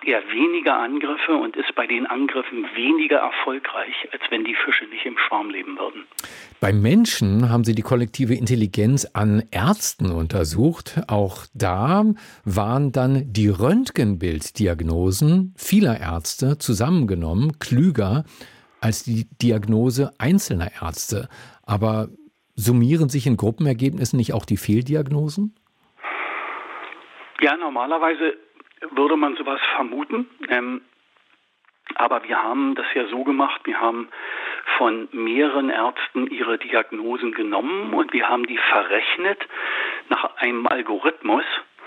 eher weniger Angriffe und ist bei den Angriffen weniger erfolgreich, als wenn die Fische nicht im Schwarm leben würden. Beim Menschen haben Sie die kollektive Intelligenz an Ärzten untersucht. Auch da waren dann die Röntgenbilddiagnosen vieler Ärzte zusammengenommen klüger als die Diagnose einzelner Ärzte. Aber summieren sich in Gruppenergebnissen nicht auch die Fehldiagnosen? Ja, normalerweise würde man sowas vermuten. Aber wir haben das ja so gemacht, wir haben von mehreren Ärzten ihre Diagnosen genommen und wir haben die verrechnet nach einem Algorithmus,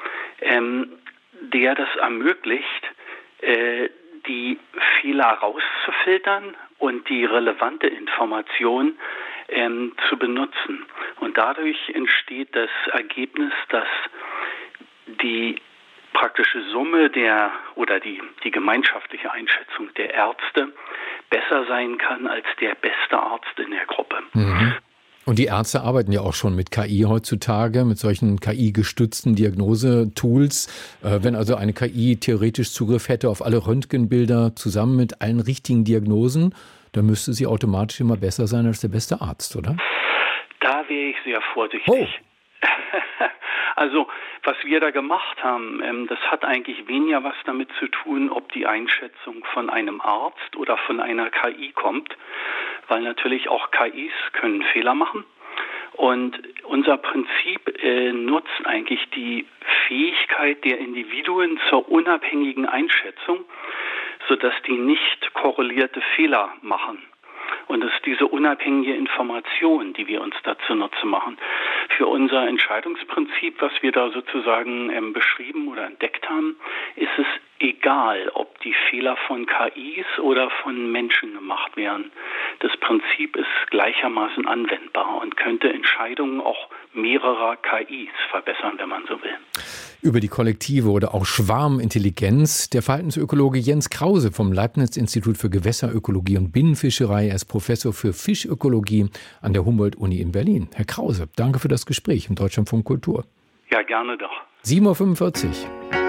der das ermöglicht, die Fehler rauszufiltern und die relevante Information zu benutzen. Und dadurch entsteht das Ergebnis, dass die praktische Summe die gemeinschaftliche Einschätzung der Ärzte besser sein kann als der beste Arzt in der Gruppe. Mhm. Und die Ärzte arbeiten ja auch schon mit KI heutzutage, mit solchen KI-gestützten Diagnosetools. Wenn also eine KI theoretisch Zugriff hätte auf alle Röntgenbilder zusammen mit allen richtigen Diagnosen, dann müsste sie automatisch immer besser sein als der beste Arzt, oder? Da wäre ich sehr vorsichtig. Oh. Also, was wir da gemacht haben, das hat eigentlich weniger was damit zu tun, ob die Einschätzung von einem Arzt oder von einer KI kommt, weil natürlich auch KIs können Fehler machen. Und unser Prinzip nutzt eigentlich die Fähigkeit der Individuen zur unabhängigen Einschätzung, sodass die nicht korrelierte Fehler machen. Und es ist diese unabhängige Information, die wir uns da zunutze machen. Für unser Entscheidungsprinzip, was wir da sozusagen beschrieben oder entdeckt haben, ist es egal, ob die Fehler von KIs oder von Menschen gemacht werden. Das Prinzip ist gleichermaßen anwendbar und könnte Entscheidungen auch mehrerer KIs verbessern, wenn man so will. Über die kollektive oder auch Schwarmintelligenz der Verhaltensökologe Jens Krause vom Leibniz-Institut für Gewässerökologie und Binnenfischerei. Er ist Professor für Fischökologie an der Humboldt-Uni in Berlin. Herr Krause, danke für das Gespräch im Deutschlandfunk Kultur. Ja, gerne doch. 7:45 Uhr.